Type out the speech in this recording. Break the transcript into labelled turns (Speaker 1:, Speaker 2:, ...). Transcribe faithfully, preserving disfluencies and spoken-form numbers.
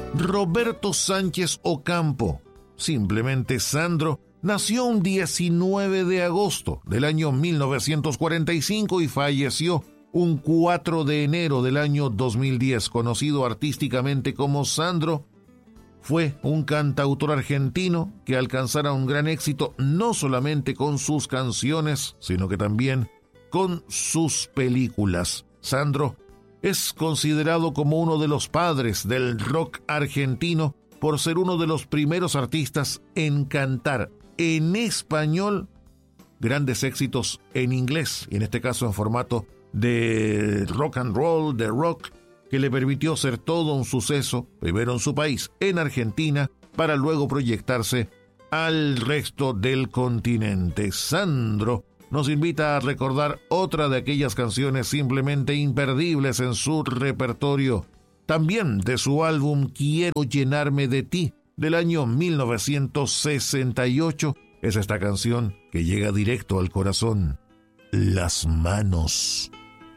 Speaker 1: Roberto Sánchez Ocampo, simplemente Sandro, nació un diecinueve de agosto del año mil novecientos cuarenta y cinco y falleció un cuatro de enero del año dos mil diez. Conocido artísticamente como Sandro, fue un cantautor argentino que alcanzara un gran éxito no solamente con sus canciones, sino que también con sus películas. Sandro es considerado como uno de los padres del rock argentino por ser uno de los primeros artistas en cantar en español grandes éxitos en inglés, y en este caso en formato de rock and roll, de rock, que le permitió ser todo un suceso, primero en su país, en Argentina, para luego proyectarse al resto del continente. Sandro nos invita a recordar otra de aquellas canciones simplemente imperdibles en su repertorio, también de su álbum Quiero llenarme de ti, del año mil novecientos sesenta y ocho. Es esta canción que llega directo al corazón, Las manos.